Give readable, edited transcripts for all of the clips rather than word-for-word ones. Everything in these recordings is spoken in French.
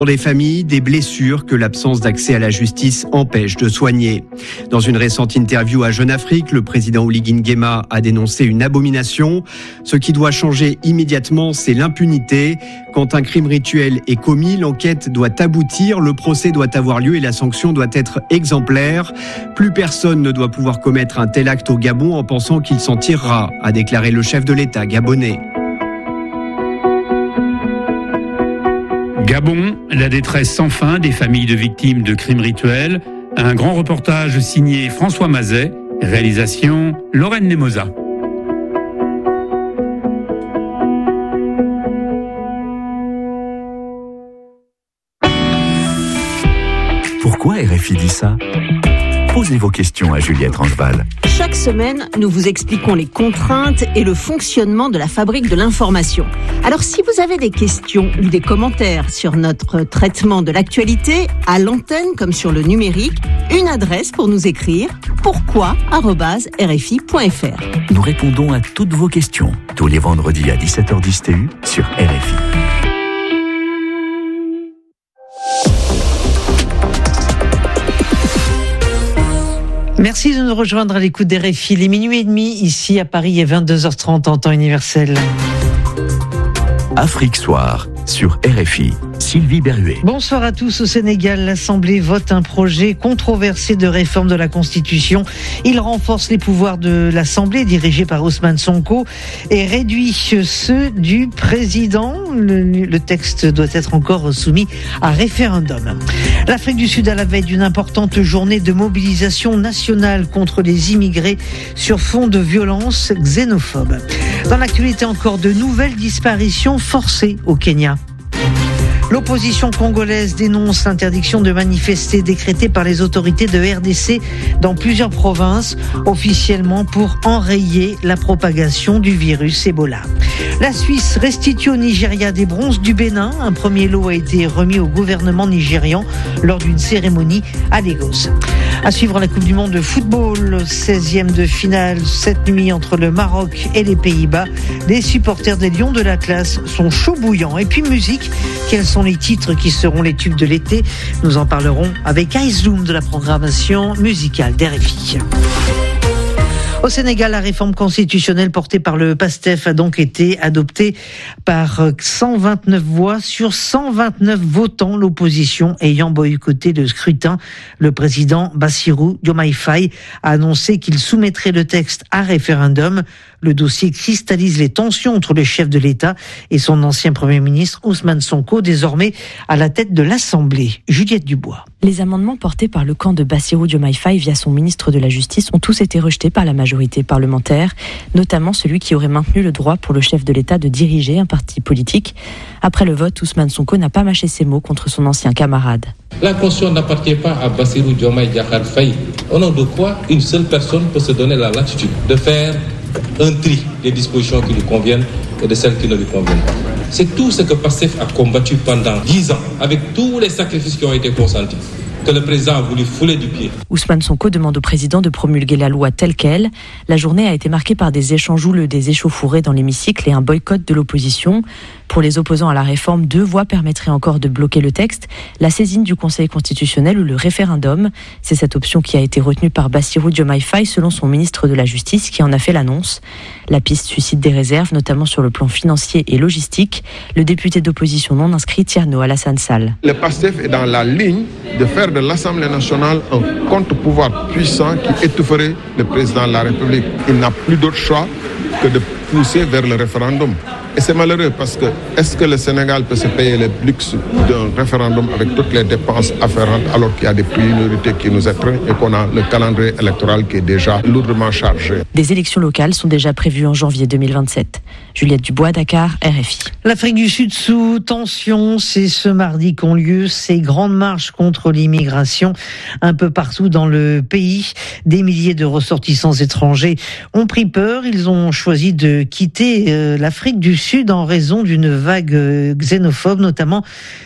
Des familles, des blessures que l'absence d'accès à la justice empêche de soigner. Dans une récente interview à Jeune Afrique, le président Oligui Nguema a dénoncé une abomination. Ce qui doit changer immédiatement, c'est l'impunité. Quand un crime rituel est commis, l'enquête doit aboutir, le procès doit avoir lieu et la sanction doit être exemplaire. Plus personne ne doit pouvoir commettre un tel acte au Gabon en pensant qu'il s'en tirera, a déclaré le chef de l'État gabonais. Gabon, la détresse sans fin des familles de victimes de crimes rituels. Un grand reportage signé François Mazet, réalisation Lorraine Nemosa. Pourquoi RFI dit ça ? Posez vos questions à Juliette Rangeval. Chaque semaine, nous vous expliquons les contraintes et le fonctionnement de la fabrique de l'information. Alors, si vous avez des questions ou des commentaires sur notre traitement de l'actualité, à l'antenne comme sur le numérique, une adresse pour nous écrire, pourquoi@rfi.fr. Nous répondons à toutes vos questions, tous les vendredis à 17h10 TU sur RFI. Merci de nous rejoindre à l'écoute des RFI. Les minuit et demi, ici à Paris, et 22h30 en temps universel. Afrique Soir, sur RFI. Sylvie Berruet. Bonsoir à tous. Au Sénégal, l'Assemblée vote un projet controversé de réforme de la Constitution. Il renforce les pouvoirs de l'Assemblée, dirigée par Ousmane Sonko, et réduit ceux du président. Le texte doit être encore soumis à référendum. L'Afrique du Sud à la veille d'une importante journée de mobilisation nationale contre les immigrés sur fond de violence xénophobe. Dans l'actualité, encore de nouvelles disparitions forcées au Kenya. L'opposition congolaise dénonce l'interdiction de manifester décrétée par les autorités de RDC dans plusieurs provinces, officiellement pour enrayer la propagation du virus Ebola. La Suisse restitue au Nigeria des bronzes du Bénin. Un premier lot a été remis au gouvernement nigérian lors d'une cérémonie à Lagos. À suivre la Coupe du Monde de football, 16e de finale cette nuit entre le Maroc et les Pays-Bas. Les supporters des Lions de l'Atlas sont chauds bouillants. Et puis musique, quels sont les titres qui seront les tubes de l'été? Nous en parlerons avec Aizloum de la programmation musicale d'RFI. Au Sénégal, la réforme constitutionnelle portée par le PASTEF a donc été adoptée par 129 voix sur 129 votants, l'opposition ayant boycotté le scrutin. Le président Bassirou Diomaye Faye a annoncé qu'il soumettrait le texte à référendum. Le dossier cristallise les tensions entre le chef de l'État et son ancien Premier ministre Ousmane Sonko, désormais à la tête de l'Assemblée. Juliette Dubois. Les amendements portés par le camp de Bassirou Diomaye Faye via son ministre de la Justice ont tous été rejetés par la majorité parlementaire, notamment celui qui aurait maintenu le droit pour le chef de l'État de diriger un parti politique. Après le vote, Ousmane Sonko n'a pas mâché ses mots contre son ancien camarade. La Constitution n'appartient pas à Bassirou Diomaye Diakhar Faye. Au nom de quoi une seule personne peut se donner la latitude de faire un tri des dispositions qui lui conviennent et de celles qui ne lui conviennent pas. C'est tout ce que PASTEF a combattu pendant 10 ans, avec tous les sacrifices qui ont été consentis, que le président a voulu fouler du pied. Ousmane Sonko demande au président de promulguer la loi telle qu'elle. La journée a été marquée par des échanges houleux, des échauffourées dans l'hémicycle et un boycott de l'opposition. Pour les opposants à la réforme, 2 voies permettraient encore de bloquer le texte, la saisine du Conseil constitutionnel ou le référendum. C'est cette option qui a été retenue par Bassirou Diomaye Faye, selon son ministre de la Justice, qui en a fait l'annonce. La piste suscite des réserves, notamment sur le plan financier et logistique. Le député d'opposition non inscrit, Thierno Alassane Sall. Le PASTEF est dans la ligne de faire de l'Assemblée nationale un contre-pouvoir puissant qui étoufferait le président de la République. Il n'a plus d'autre choix que de pousser vers le référendum. Et c'est malheureux parce que est-ce que le Sénégal peut se payer le luxe d'un référendum avec toutes les dépenses afférentes alors qu'il y a des priorités qui nous étreignent et qu'on a le calendrier électoral qui est déjà lourdement chargé. Des élections locales sont déjà prévues en janvier 2027. Juliette Dubois, Dakar, RFI. L'Afrique du Sud sous tension, c'est ce mardi qu'ont lieu ces grandes marches contre l'immigration un peu partout dans le pays. Des milliers de ressortissants étrangers ont pris peur. Ils ont choisi de quitter l'Afrique du Sud en raison d'une vague xénophobe, notamment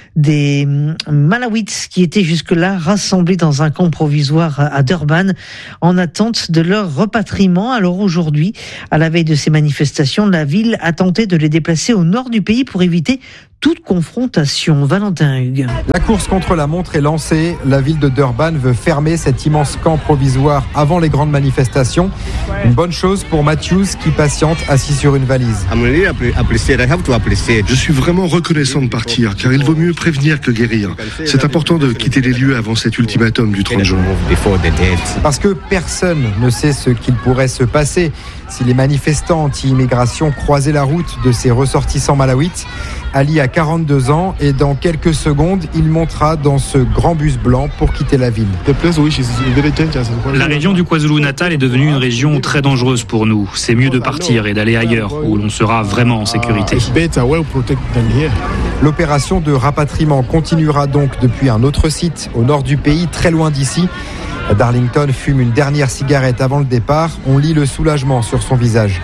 des Malawites qui étaient jusque-là rassemblés dans un camp provisoire à Durban en attente de leur repatriement. Alors aujourd'hui, à la veille de ces manifestations, la ville a tenté de les déplacer au nord du pays pour éviter toute confrontation. Valentin Hugues. La course contre la montre est lancée. La ville de Durban veut fermer cet immense camp provisoire avant les grandes manifestations. Une bonne chose pour Matthews qui patiente assis sur une valise. Je suis vraiment reconnaissant de partir car il vaut mieux prévenir que guérir. C'est important de quitter les lieux avant cet ultimatum du 30 juin. Parce que personne ne sait ce qu'il pourrait se passer si les manifestants anti-immigration croisaient la route de ces ressortissants malawites. Ali a 42 ans et dans quelques secondes, il montera dans ce grand bus blanc pour quitter la ville. La région du KwaZulu-Natal est devenue une région très dangereuse pour nous. C'est mieux de partir et d'aller ailleurs où l'on sera vraiment en sécurité. L'opération de rapatriement continuera donc depuis un autre site au nord du pays, très loin d'ici. Darlington fume une dernière cigarette avant le départ. On lit le soulagement sur son visage.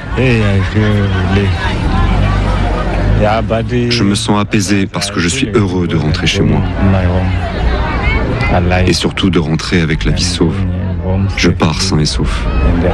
Je me sens apaisé parce que je suis heureux de rentrer chez moi. Et surtout de rentrer avec la vie sauve. Je pars sain et sauf.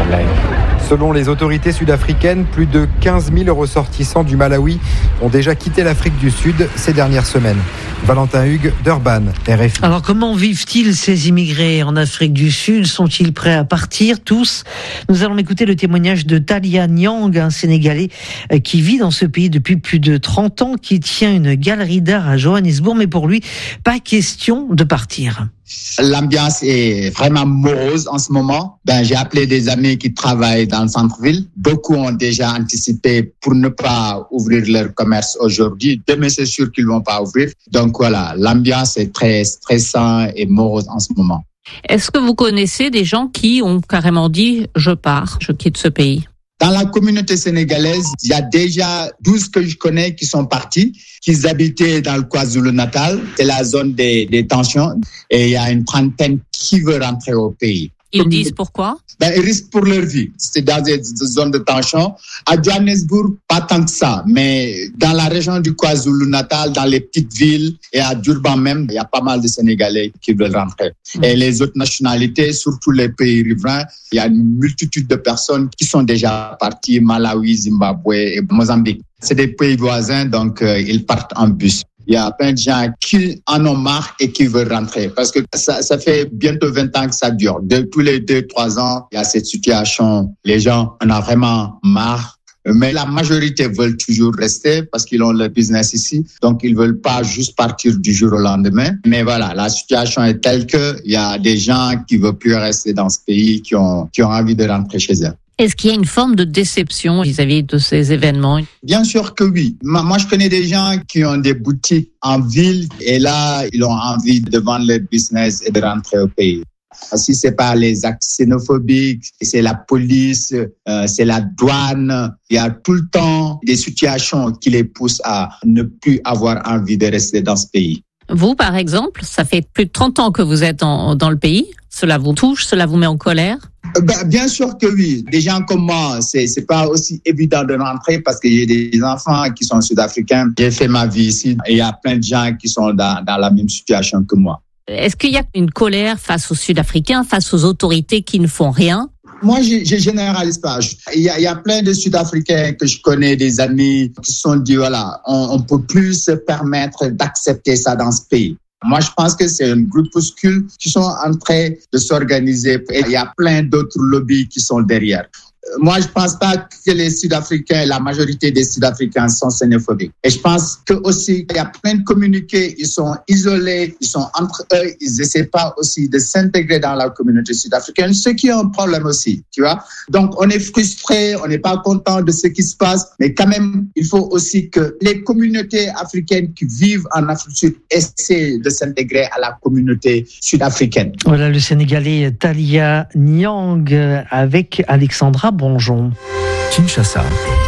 Selon les autorités sud-africaines, plus de 15 000 ressortissants du Malawi ont déjà quitté l'Afrique du Sud ces dernières semaines. Valentin Hugues, Durban, RFI. Alors comment vivent-ils ces immigrés en Afrique du Sud ? Sont-ils prêts à partir tous ? Nous allons écouter le témoignage de Talia Nyang, un Sénégalais qui vit dans ce pays depuis plus de 30 ans, qui tient une galerie d'art à Johannesburg, mais pour lui, pas question de partir. L'ambiance est vraiment morose en ce moment. J'ai appelé des amis qui travaillent dans le centre-ville. Beaucoup ont déjà anticipé pour ne pas ouvrir leur commerce aujourd'hui. Demain, c'est sûr qu'ils vont pas ouvrir. Donc voilà, l'ambiance est très stressante et morose en ce moment. Est-ce que vous connaissez des gens qui ont carrément dit « je pars, je quitte ce pays » ? Dans la communauté sénégalaise, il y a déjà 12 que je connais qui sont partis, qui habitaient dans le KwaZulu-Natal. C'est la zone des tensions. Et il y a une trentaine qui veulent rentrer au pays. Ils disent pourquoi ? Ils risquent pour leur vie. C'est dans des zones de tension. À Johannesburg, pas tant que ça. Mais dans la région du KwaZulu-Natal, dans les petites villes et à Durban même, il y a pas mal de Sénégalais qui veulent rentrer. Et les autres nationalités, surtout les pays riverains, il y a une multitude de personnes qui sont déjà parties, Malawi, Zimbabwe et Mozambique. C'est des pays voisins, donc ils partent en bus. Il y a plein de gens qui en ont marre et qui veulent rentrer. Parce que ça fait bientôt 20 ans que ça dure. Tous les 2-3 ans, il y a cette situation. Les gens en ont vraiment marre. Mais la majorité veulent toujours rester parce qu'ils ont leur business ici. Donc, ils veulent pas juste partir du jour au lendemain. Mais voilà, la situation est telle que il y a des gens qui veulent plus rester dans ce pays, qui ont envie de rentrer chez eux. Est-ce qu'il y a une forme de déception vis-à-vis de ces événements ? Bien sûr que oui. Moi, je connais des gens qui ont des boutiques en ville et là, ils ont envie de vendre leur business et de rentrer au pays. Si c'est pas les actes xénophobiques, c'est la police, c'est la douane, il y a tout le temps des situations qui les poussent à ne plus avoir envie de rester dans ce pays. Vous, par exemple, ça fait plus de 30 ans que vous êtes dans le pays. Cela vous touche, cela vous met en colère ? Bien sûr que oui. Des gens comme moi, c'est pas aussi évident de rentrer parce que j'ai des enfants qui sont sud-africains. J'ai fait ma vie ici et il y a plein de gens qui sont dans la même situation que moi. Est-ce qu'il y a une colère face aux Sud-Africains, face aux autorités qui ne font rien ? Moi, je généralise pas. Il y a plein de Sud-Africains que je connais, des amis qui se sont dit, voilà, on peut plus se permettre d'accepter ça dans ce pays. Moi, je pense que c'est un groupuscule qui sont en train de s'organiser et il y a plein d'autres lobbies qui sont derrière. Moi, je pense pas que les Sud-Africains, la majorité des Sud-Africains sont xénophobiques. Et je pense que aussi, il y a plein de communiqués, ils sont isolés, ils sont entre eux, ils essaient pas aussi de s'intégrer dans la communauté sud-africaine, ce qui est un problème aussi, tu vois. Donc, on est frustré, on n'est pas content de ce qui se passe, mais quand même, il faut aussi que les communautés africaines qui vivent en Afrique du Sud essaient de s'intégrer à la communauté sud-africaine. Voilà le Sénégalais Talia Nyang avec Alexandra Bonjon. Kinshasa,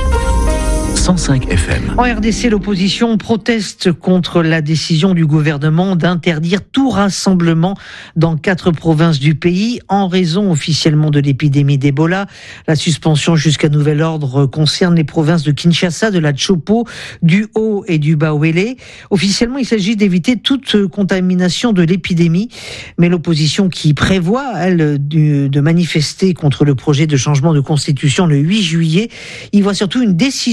105 FM. En RDC, l'opposition proteste contre la décision du gouvernement d'interdire tout rassemblement dans 4 provinces du pays en raison officiellement de l'épidémie d'Ebola. La suspension jusqu'à nouvel ordre concerne les provinces de Kinshasa, de la Tshopo, du Haut et du Bawele. Officiellement, il s'agit d'éviter toute contamination de l'épidémie, mais l'opposition qui prévoit, elle, de manifester contre le projet de changement de constitution le 8 juillet, y voit surtout une décision politique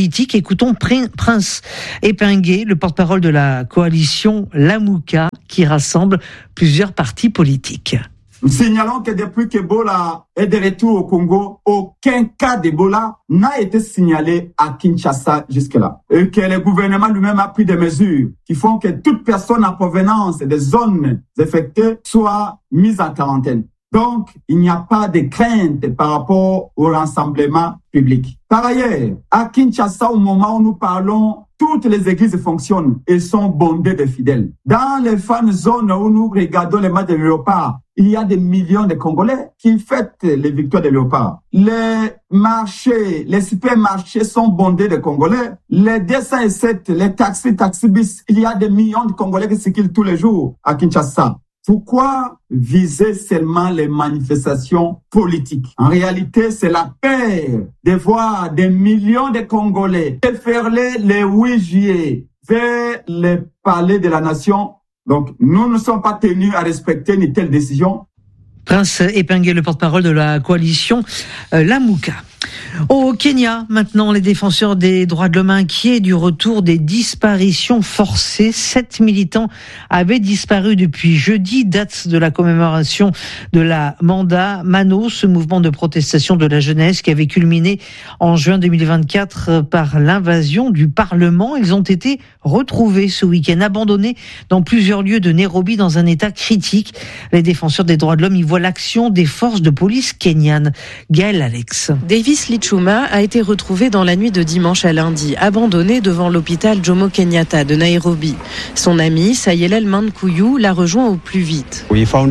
politique. Écoutons Prince Epingué, le porte-parole de la coalition Lamouka, qui rassemble plusieurs partis politiques. Nous signalons que depuis qu'Ebola est de retour au Congo, aucun cas d'Ebola n'a été signalé à Kinshasa jusque-là. Et que le gouvernement lui-même a pris des mesures qui font que toute personne en provenance des zones affectées soit mise en quarantaine. Donc, il n'y a pas de crainte par rapport au rassemblement public. Par ailleurs, à Kinshasa, au moment où nous parlons, toutes les églises fonctionnent et sont bondées de fidèles. Dans les fan zones où nous regardons les matchs de Léopard, il y a des millions de Congolais qui fêtent les victoires de Léopard. Les marchés, les supermarchés sont bondés de Congolais. Les 207, les taxis-bis, il y a des millions de Congolais qui circulent tous les jours à Kinshasa. Pourquoi viser seulement les manifestations politiques? En réalité, c'est la peur de voir des millions de Congolais déferler le 8 juillet vers les palais de la nation. Donc, nous ne sommes pas tenus à respecter une telle décision. Prince Epingué, le porte-parole de la coalition Lamouka. Au Kenya, maintenant, les défenseurs des droits de l'homme inquiets du retour des disparitions forcées. 7 militants avaient disparu depuis jeudi, date de la commémoration de la Manda Mano, ce mouvement de protestation de la jeunesse qui avait culminé en juin 2024 par l'invasion du Parlement. Ils ont été retrouvés ce week-end, abandonnés dans plusieurs lieux de Nairobi dans un état critique. Les défenseurs des droits de l'homme y voient l'action des forces de police kenyanes. Gaël Alex. Davis Lichuma a été retrouvé dans la nuit de dimanche à lundi, abandonné devant l'hôpital Jomo Kenyatta de Nairobi. Son ami, Sayelel Mankuyu, l'a rejoint au plus vite.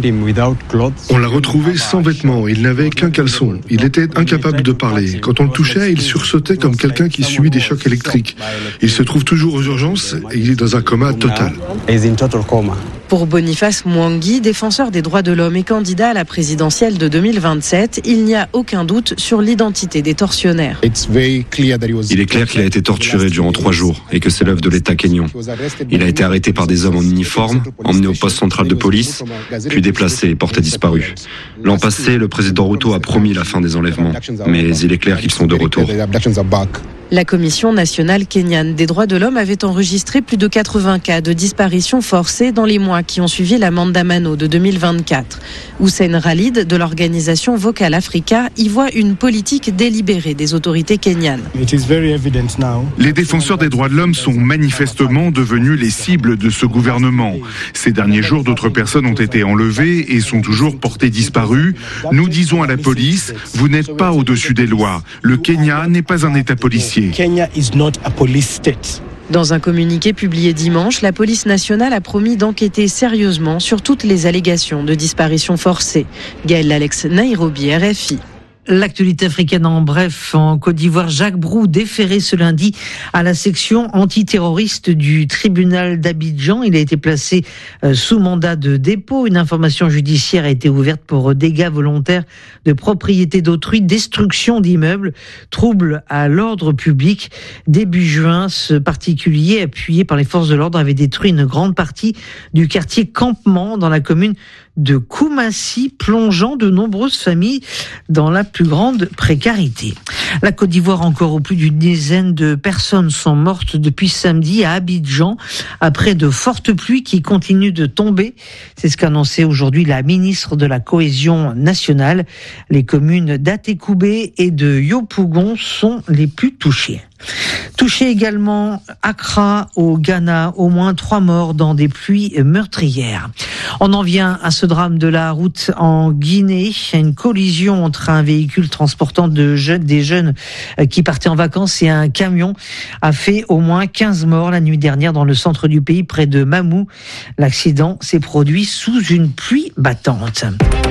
On l'a retrouvé sans vêtements, il n'avait qu'un caleçon. Il était incapable de parler. Quand on le touchait, il sursautait comme quelqu'un qui subit des chocs électriques. Il se trouve toujours aux urgences et il est dans un coma total. Pour Boniface Mwangi, défenseur des droits de l'homme et candidat à la présidentielle de 2027, il n'y a aucun doute sur l'identité des tortionnaires. Il est clair qu'il a été torturé durant 3 jours et que c'est l'œuvre de l'État kényan. Il a été arrêté par des hommes en uniforme, emmené au poste central de police, puis déplacé et porté disparu. L'an passé, le président Ruto a promis la fin des enlèvements, mais il est clair qu'ils sont de retour. La Commission nationale kenyane des droits de l'homme avait enregistré plus de 80 cas de disparition forcée dans les mois qui ont suivi la Mandamano de 2024. Hussein Khalid de l'organisation Vocal Africa y voit une politique délibérée des autorités kenyanes. Les défenseurs des droits de l'homme sont manifestement devenus les cibles de ce gouvernement. Ces derniers jours, d'autres personnes ont été enlevées et sont toujours portées disparues. Nous disons à la police, vous n'êtes pas au-dessus des lois. Le Kenya n'est pas un État policier. Dans un communiqué publié dimanche, la police nationale a promis d'enquêter sérieusement sur toutes les allégations de disparition forcée. Gaël Alex, Nairobi, RFI. L'actualité africaine en bref, en Côte d'Ivoire, Jacques Brou déféré ce lundi à la section antiterroriste du tribunal d'Abidjan. Il a été placé sous mandat de dépôt. Une information judiciaire a été ouverte pour dégâts volontaires de propriété d'autrui, destruction d'immeubles, troubles à l'ordre public. Début juin, ce particulier, appuyé par les forces de l'ordre, avait détruit une grande partie du quartier Campement dans la commune de Koumassi, plongeant de nombreuses familles dans la plus grande précarité. La Côte d'Ivoire, encore, au plus d'une dizaine de personnes sont mortes depuis samedi à Abidjan après de fortes pluies qui continuent de tomber. C'est ce qu'a annoncé aujourd'hui la ministre de la Cohésion nationale. Les communes d'Atékoubé et de Yopougon sont les plus touchées. Touché également Accra au Ghana, au moins 3 morts dans des pluies meurtrières. On en vient à ce drame de la route en Guinée. Une collision entre un véhicule transportant des jeunes qui partaient en vacances et un camion a fait au moins 15 morts la nuit dernière dans le centre du pays, près de Mamou. L'accident s'est produit sous une pluie battante.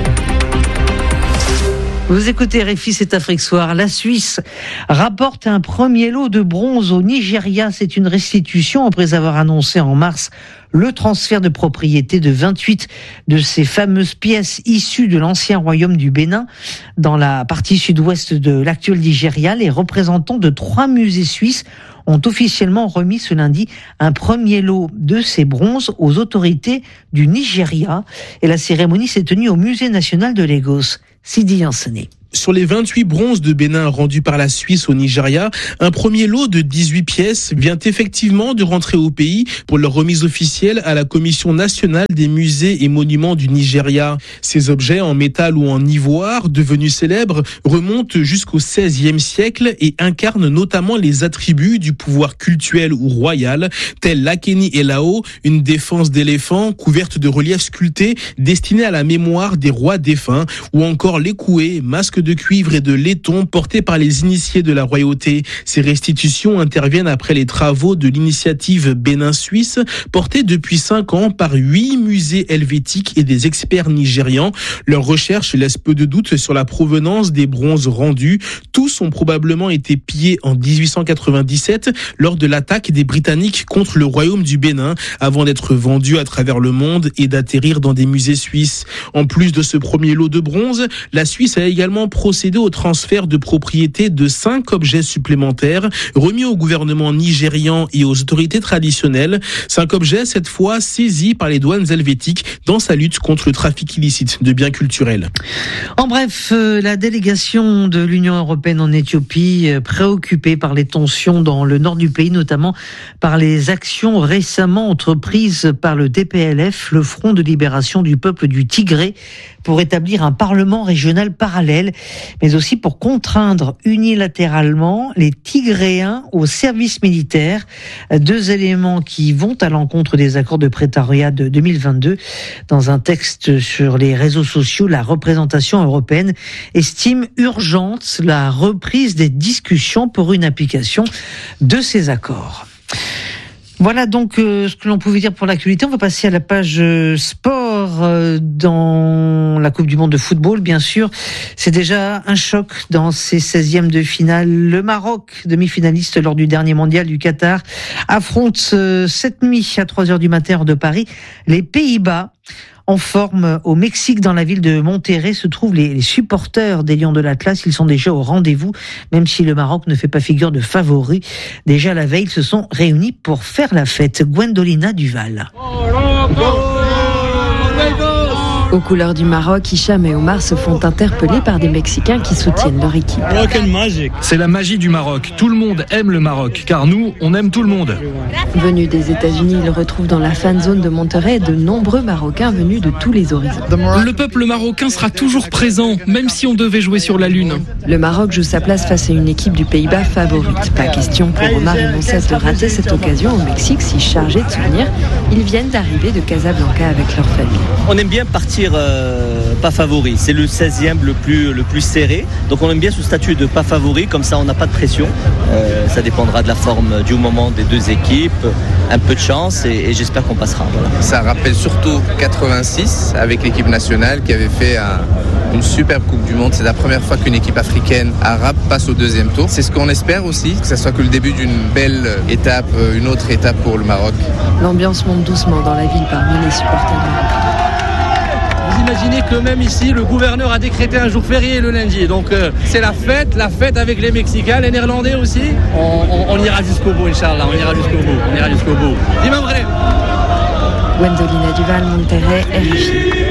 Vous écoutez RFI, c'est Afrique Soir. La Suisse rapporte un premier lot de bronze au Nigeria. C'est une restitution après avoir annoncé en mars le transfert de propriété de 28 de ces fameuses pièces issues de l'ancien royaume du Bénin. Dans la partie sud-ouest de l'actuel Nigeria, les représentants de 3 musées suisses ont officiellement remis ce lundi un premier lot de ces bronzes aux autorités du Nigeria. Et la cérémonie s'est tenue au Musée national de Lagos. Sidi Yansene. Sur les 28 bronzes de Bénin rendus par la Suisse au Nigeria, un premier lot de 18 pièces vient effectivement de rentrer au pays pour leur remise officielle à la Commission nationale des musées et monuments du Nigeria. Ces objets en métal ou en ivoire, devenus célèbres, remontent jusqu'au XVIe siècle et incarnent notamment les attributs du pouvoir cultuel ou royal, tels l'Akeni Elao, une défense d'éléphant couverte de reliefs sculptés destinés à la mémoire des rois défunts, ou encore l'ékoué, masque de cuivre et de laiton portés par les initiés de la royauté. Ces restitutions interviennent après les travaux de l'initiative Bénin-Suisse, portée depuis 5 ans par 8 musées helvétiques et des experts nigérians. Leurs recherches laissent peu de doute sur la provenance des bronzes rendus. Tous ont probablement été pillés en 1897 lors de l'attaque des Britanniques contre le royaume du Bénin, avant d'être vendus à travers le monde et d'atterrir dans des musées suisses. En plus de ce premier lot de bronze, la Suisse a également procédé au transfert de propriété de 5 objets supplémentaires remis au gouvernement nigérian et aux autorités traditionnelles. 5 objets, cette fois, saisis par les douanes helvétiques dans sa lutte contre le trafic illicite de biens culturels. En bref, la délégation de l'Union européenne en Éthiopie, préoccupée par les tensions dans le nord du pays, notamment par les actions récemment entreprises par le TPLF, le Front de libération du peuple du Tigré, pour établir un parlement régional parallèle, mais aussi pour contraindre unilatéralement les Tigréens au service militaire. 2 éléments qui vont à l'encontre des accords de Pretoria de 2022. Dans un texte sur les réseaux sociaux, la représentation européenne estime urgente la reprise des discussions pour une application de ces accords. Voilà donc ce que l'on pouvait dire pour l'actualité. On va passer à la page sport dans la Coupe du Monde de football, bien sûr. C'est déjà un choc dans ces 16e de finale. Le Maroc, demi-finaliste lors du dernier mondial du Qatar, affronte cette nuit à 3h du matin heure de Paris les Pays-Bas. En forme au Mexique, dans la ville de Monterrey, se trouvent les supporters des Lions de l'Atlas. Ils sont déjà au rendez-vous, même si le Maroc ne fait pas figure de favori. Déjà la veille, ils se sont réunis pour faire la fête. Gwendolina Duval. Aux couleurs du Maroc, Hicham et Omar se font interpeller par des Mexicains qui soutiennent leur équipe. C'est la magie du Maroc. Tout le monde aime le Maroc, car nous, on aime tout le monde. Venus des États-Unis, ils retrouvent dans la fan zone de Monterrey de nombreux Marocains venus de tous les horizons. Le peuple marocain sera toujours présent, même si on devait jouer sur la Lune. Le Maroc joue sa place face à une équipe du Pays-Bas favorite. Pas question pour Omar et Monsès de rater cette occasion au Mexique, si chargés de souvenirs. Ils viennent d'arriver de Casablanca avec leur famille. On aime bien partir pas favori, c'est le 16e le plus serré, donc on aime bien ce statut de pas favori, comme ça on n'a pas de pression, ça dépendra de la forme du moment des 2 équipes, un peu de chance et j'espère qu'on passera. Voilà. Ça rappelle surtout 86 avec l'équipe nationale qui avait fait une superbe Coupe du Monde. C'est la première fois qu'une équipe africaine arabe passe au 2e tour. C'est ce qu'on espère aussi, que ça soit que le début d'une belle étape, une autre étape pour le Maroc. L'ambiance monte doucement dans la ville parmi les supporters. Vous imaginez que même ici, le gouverneur a décrété un jour férié le lundi. Donc c'est la fête avec les Mexicains, les Néerlandais aussi. On ira jusqu'au bout, Inch'Allah, on ira jusqu'au bout. Dis-moi vrai. Gwendolina Duval, Monterrey, RFI.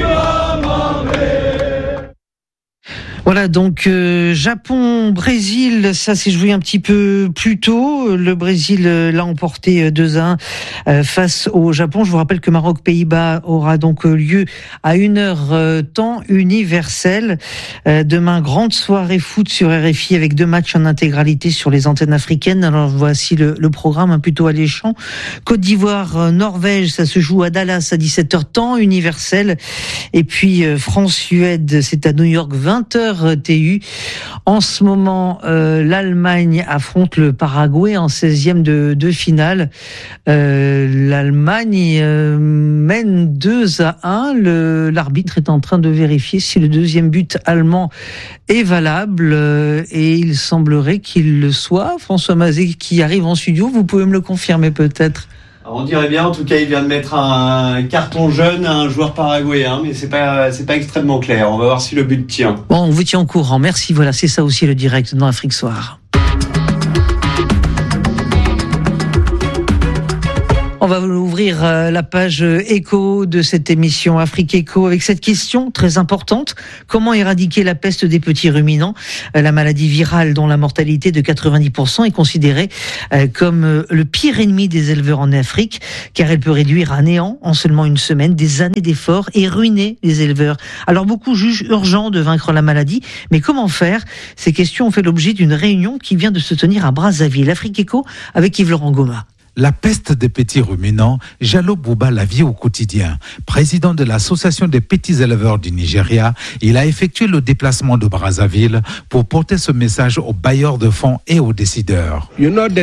Voilà, donc Japon-Brésil, ça s'est joué un petit peu plus tôt. Le Brésil l'a emporté 2-1 face au Japon. Je vous rappelle que Maroc-Pays-Bas aura donc lieu à 1h temps universel. Demain, grande soirée foot sur RFI avec 2 matchs en intégralité sur les antennes africaines. Alors voici le programme plutôt alléchant. Côte d'Ivoire-Norvège, ça se joue à Dallas à 17h temps universel. Et puis France-Suède, c'est à New York 20h. TU. En ce moment, l'Allemagne affronte le Paraguay en 16e de finale. L'Allemagne mène 2-1. L'arbitre est en train de vérifier si le 2e but allemand est valable et il semblerait qu'il le soit. François Mazet qui arrive en studio, vous pouvez me le confirmer peut-être? On dirait bien, en tout cas, il vient de mettre un carton jaune à un joueur paraguayen, mais c'est pas extrêmement clair. On va voir si le but tient. Bon, on vous tient au courant. Merci. Voilà, c'est ça aussi le direct dans Afrique Soir. On va ouvrir la page écho de cette émission Afrique Écho avec cette question très importante. Comment éradiquer la peste des petits ruminants, la maladie virale dont la mortalité de 90% est considérée comme le pire ennemi des éleveurs en Afrique, car elle peut réduire à néant en seulement une semaine des années d'efforts et ruiner les éleveurs. Alors beaucoup jugent urgent de vaincre la maladie, mais comment faire? Ces questions ont fait l'objet d'une réunion qui vient de se tenir à Brazzaville. Afrique Écho avec Yves-Laurent Goma. La peste des petits ruminants, Jallo Bouba la vit au quotidien. Président de l'association des petits éleveurs du Nigeria, il a effectué le déplacement de Brazzaville pour porter ce message aux bailleurs de fonds et aux décideurs.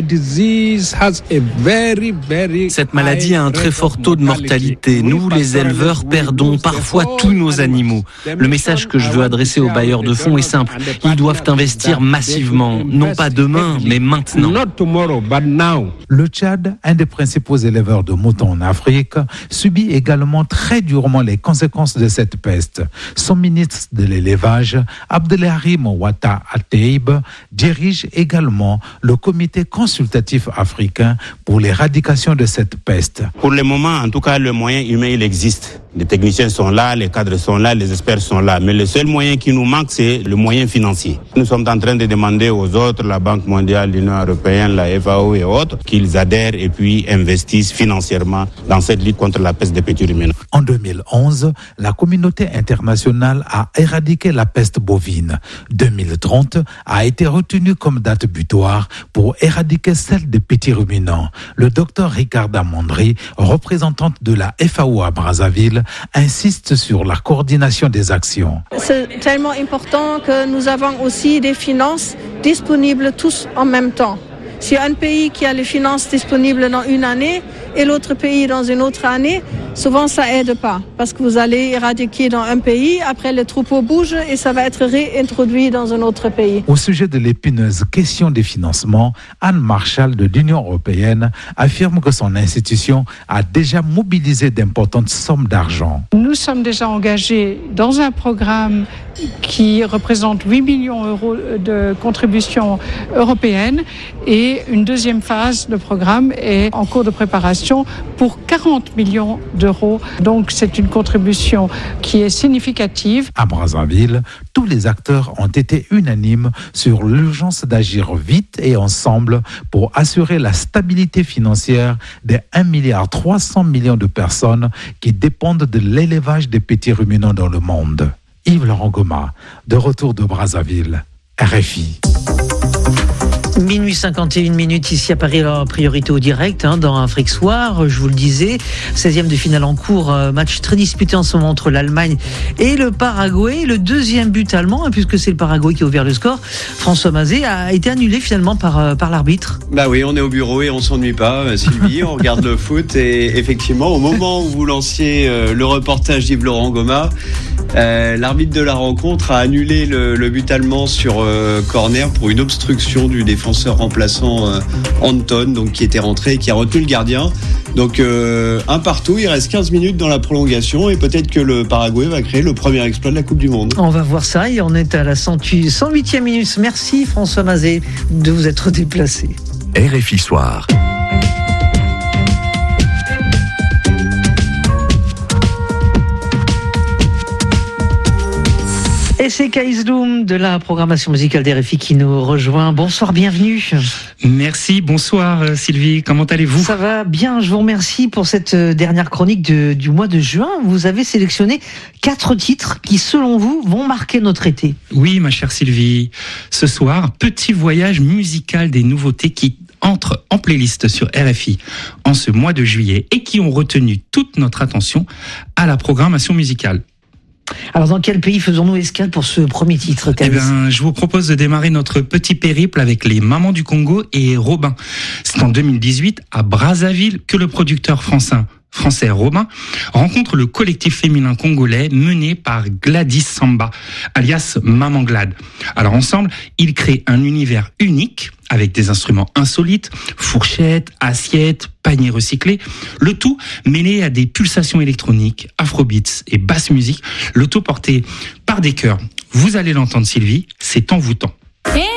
Cette maladie a un très fort taux de mortalité. Nous, les éleveurs, perdons parfois tous nos animaux. Le message que je veux adresser aux bailleurs de fonds est simple. Ils doivent investir massivement, non pas demain, mais maintenant. Le Tchad, un des principaux éleveurs de moutons en Afrique, subit également très durement les conséquences de cette peste. Son ministre de l'élevage, Abdelharim Ouatta Ateib, dirige également le comité consultatif africain pour l'éradication de cette peste. Pour le moment, en tout cas, le moyen humain, il existe. Les techniciens sont là, les cadres sont là, les experts sont là. Mais le seul moyen qui nous manque, c'est le moyen financier. Nous sommes en train de demander aux autres, la Banque mondiale, l'Union européenne, la FAO et autres, qu'ils adhèrent et puis investissent financièrement dans cette lutte contre la peste des petits ruminants. En 2011, la communauté internationale a éradiqué la peste bovine. 2030 a été retenu comme date butoir pour éradiquer celle des petits ruminants. Le docteur Ricarda Mondri, représentante de la FAO à Brazzaville, insiste sur la coordination des actions. C'est tellement important que nous avons aussi des finances disponibles tous en même temps. Si un pays qui a les finances disponibles dans une année et l'autre pays dans une autre année, souvent ça aide pas parce que vous allez éradiquer dans un pays, après le troupeau bouge et ça va être réintroduit dans un autre pays. Au sujet de l'épineuse question des financements, Anne Marshall de l'Union européenne affirme que son institution a déjà mobilisé d'importantes sommes d'argent. Nous sommes déjà engagés dans un programme qui représente 8 millions d'euros de contribution européenne et une deuxième phase de programme est en cours de préparation pour 40 millions d'euros. Donc c'est une contribution qui est significative. À Brazzaville, tous les acteurs ont été unanimes sur l'urgence d'agir vite et ensemble pour assurer la stabilité financière des 1,3 milliard de personnes qui dépendent de l'élevage des petits ruminants dans le monde. Yves-Laurent Goma, de retour de Brazzaville, RFI. Minuit 51 minutes ici à Paris, la priorité au direct dans Afrique Soir, je vous le disais, 16e de finale en cours, match très disputé en ce moment entre l'Allemagne et le Paraguay. Le deuxième but allemand, puisque c'est le Paraguay qui a ouvert le score, François Mazet, a été annulé finalement par l'arbitre. Bah oui, on est au bureau et on s'ennuie pas, Sylvie, on regarde le foot et effectivement, au moment où vous lanciez le reportage d'Yves-Laurent Goma, l'arbitre de la rencontre a annulé le but allemand sur corner pour une obstruction du défenseur remplaçant Anton, donc qui était rentré et qui a retenu le gardien. Donc un partout, il reste 15 minutes dans la prolongation et peut-être que le Paraguay va créer le premier exploit de la Coupe du Monde. On va voir ça et on est à la 108e minute. Merci François Mazet de vous être déplacé. RFI Soir. Et c'est Kaïsloum de la programmation musicale d'RFI qui nous rejoint. Bonsoir, bienvenue. Merci, bonsoir Sylvie, comment allez-vous ? Ça va bien, je vous remercie pour cette dernière chronique du mois de juin. Vous avez sélectionné 4 titres qui, selon vous, vont marquer notre été. Oui, ma chère Sylvie. Ce soir, petit voyage musical des nouveautés qui entrent en playlist sur RFI en ce mois de juillet et qui ont retenu toute notre attention à la programmation musicale. Alors, dans quel pays faisons-nous escale pour ce premier titre, Thaïs ? Je vous propose de démarrer notre petit périple avec les Mamans du Congo et Robin. C'est en 2018, à Brazzaville, que le producteur français Robin rencontre le collectif féminin congolais mené par Gladys Samba, alias Maman Glad. Alors ensemble, ils créent un univers unique avec des instruments insolites, fourchettes, assiettes, paniers recyclés, le tout mêlé à des pulsations électroniques, afrobeats et basse musique, le tout porté par des chœurs. Vous allez l'entendre Sylvie, c'est envoûtant.